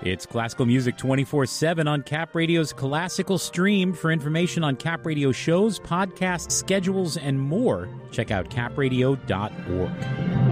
It's classical music 24/7 on Cap Radio's Classical Stream. For information on Cap Radio shows, podcasts, schedules, and more, check out capradio.org.